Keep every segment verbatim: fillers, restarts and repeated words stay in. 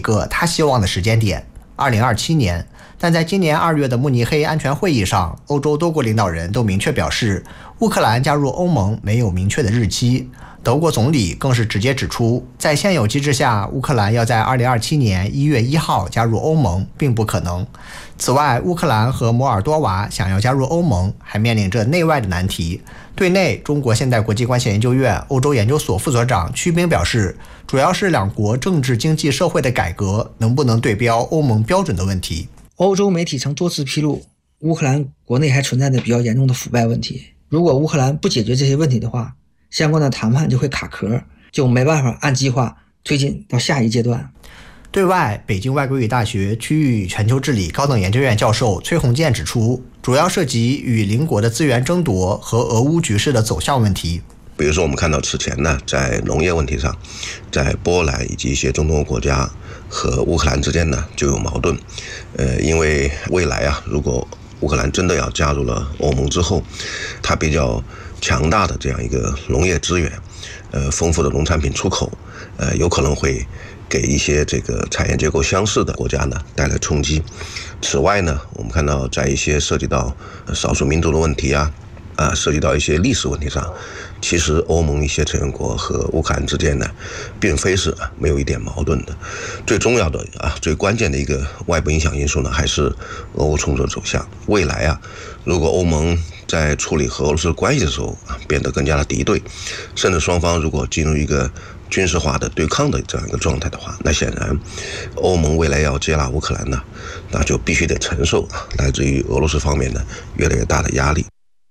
个他希望的时间点，二零二七年。但在今年二月的慕尼黑安全会议上，欧洲多国领导人都明确表示，乌克兰加入欧盟没有明确的日期。德国总理更是直接指出，在现有机制下，乌克兰要在二零二七年一月一号加入欧盟并不可能。此外，乌克兰和摩尔多瓦想要加入欧盟，还面临着内外的难题。对内，中国现代国际关系研究院欧洲研究所副所长曲斌表示，主要是两国政治、经济、社会的改革能不能对标欧盟标准的问题。 欧洲媒体曾多次披露，乌克兰国内还存在着比较严重的腐败问题。如果乌克兰不解决这些问题的话，相关的谈判就会卡壳，就没办法按计划推进到下一阶段。 对外，北京外国语大学区域与全球治理高等研究院教授崔洪建指出，主要涉及与邻国的资源争夺和俄乌局势的走向问题。 比如说我们看到此前呢，在农业问题上，在波兰以及一些中东国家和乌克兰之间呢就有矛盾。呃，因为未来啊，如果乌克兰真的要加入了欧盟之后，它比较强大的这样一个农业资源，呃，丰富的农产品出口，呃，有可能会给一些这个产业结构相似的国家呢带来冲击。此外呢，我们看到在一些涉及到少数民族的问题啊，啊，涉及到一些历史问题上，其实欧盟一些成员国和乌克兰之间呢，并非是没有一点矛盾的。最重要的啊，最关键的一个外部影响因素呢，还是俄乌冲突的走向。未来啊，如果欧盟在处理和俄罗斯关系的时候啊，变得更加的敌对，甚至双方如果进入一个军事化的对抗的这样一个状态的话，那显然欧盟未来要接纳乌克兰呢，那就必须得承受来自于俄罗斯方面的越来越大的压力。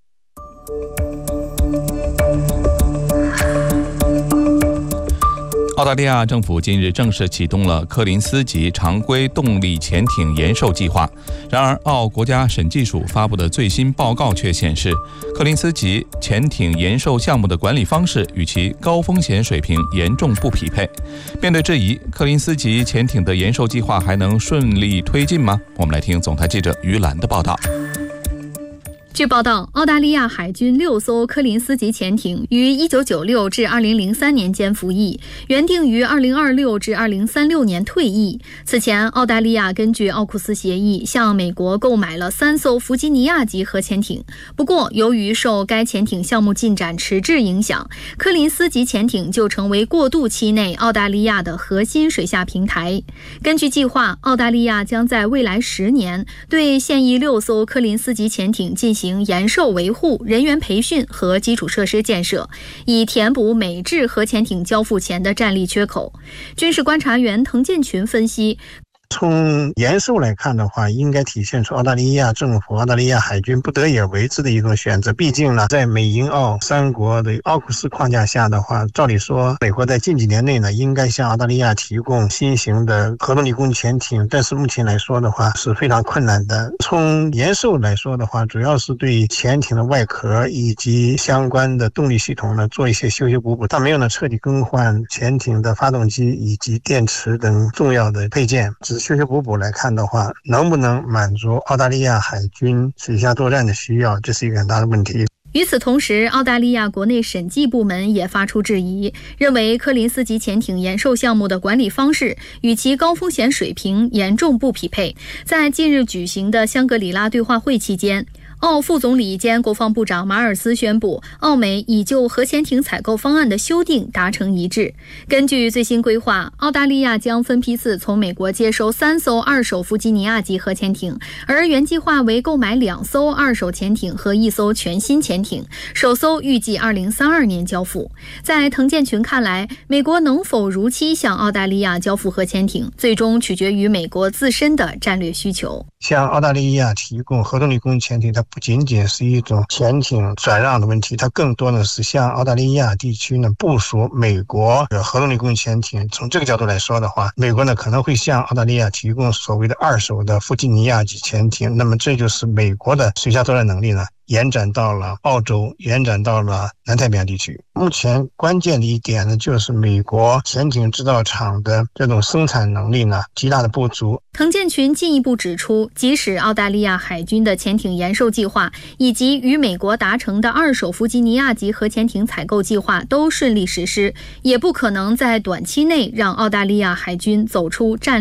澳大利亚政府近日正式启动了柯林斯级常规动力潜艇延寿计划。然而，澳国家审计署发布的最新报告却显示，柯林斯级潜艇延寿项目的管理方式与其高风险水平严重不匹配。面对质疑，柯林斯级潜艇的延寿计划还能顺利推进吗？我们来听总台记者于兰的报道。 据报道，澳大利亚海军六艘柯林斯级潜艇于一九九六至二零零三年间服役，原定于二零二六至二零三六年退役。此前，澳大利亚根据奥库斯协议向美国购买了三艘弗吉尼亚级核潜艇。不过，由于受该潜艇项目进展迟滞影响，柯林斯级潜艇就成为过渡期内澳大利亚的核心水下平台。根据计划，澳大利亚将在未来十年对现役六艘柯林斯级潜艇进行延寿维护、人员培训和基础设施建设，以填补美制核潜艇交付前的战力缺口。军事观察员滕建群分析， 从延寿来看的话，应该体现出澳大利亚政府、澳大利亚海军不得已而为之的一种选择。毕竟呢，在美英澳三国的奥库斯框架下的话，照理说，美国在近几年内呢，应该向澳大利亚提供新型的核动力攻击潜艇，但是目前来说的话是非常困难的。从延寿来说的话，主要是对潜艇的外壳以及相关的动力系统呢做一些修修补补，但没有呢彻底更换潜艇的发动机以及电池等重要的配件。只修修补补来看的话，能不能满足澳大利亚海军水下作战的需要，这是一个很大的问题。 与此同时，澳大利亚国内审计部门也发出质疑，认为柯林斯级潜艇延寿项目的管理方式与其高风险水平严重不匹配。在近日举行的香格里拉对话会期间，澳副总理兼国防部长马尔斯宣布，澳美已就核潜艇采购方案的修订达成一致。根据最新规划，澳大利亚将分批次从美国接收三艘二手弗吉尼亚级核潜艇，而原计划为购买两艘二手潜艇和一艘全新潜艇，首艘预计二零三二年交付。在滕建群看来，美国能否如期向澳大利亚交付核潜艇，最终取决于美国自身的战略需求。 向澳大利亚提供核动力攻击潜艇，它不仅仅是一种潜艇转让的问题，它更多的是向澳大利亚地区呢部署美国的核动力攻击潜艇。从这个角度来说的话，美国呢可能会向澳大利亚提供所谓的二手的弗吉尼亚级潜艇，那么这就是美国的水下作战能力呢延展到了澳洲，延展到了南太平洋地区。目前关键的一点呢，就是美国潜艇制造厂的这种生产能力呢极大的不足。 滕建群进一步指出，即使澳大利亚海军的潜艇延寿计划以及与美国达成的二手弗吉尼亚级核潜艇采购计划都顺利实施，也不可能在短期内让澳大利亚海军走出战略